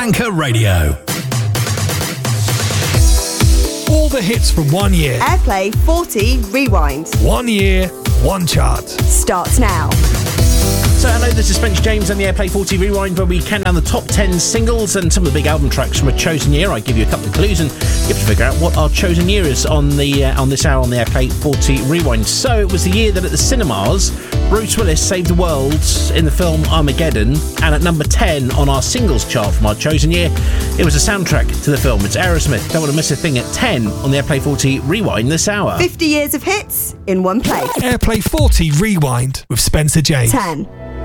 Anchor Radio. All the hits from 1 year. Airplay 40 Rewind. 1 year, one chart. Starts now. So hello, this is Spencer James and the Airplay 40 Rewind, where we count down the top 10 singles and some of the big album tracks from a chosen year. I give you a couple of clues and you have to figure out what our chosen year is on this hour on the Airplay 40 Rewind. So it was the year that at the cinemas Bruce Willis saved the world in the film Armageddon, and at number 10 on our singles chart from our chosen year, it was a soundtrack to the film. It's Aerosmith, Don't Want to Miss a Thing, at 10 on the Airplay 40 Rewind this hour. 50 years of hits in one place. Airplay 40 Rewind with Spencer James. 10.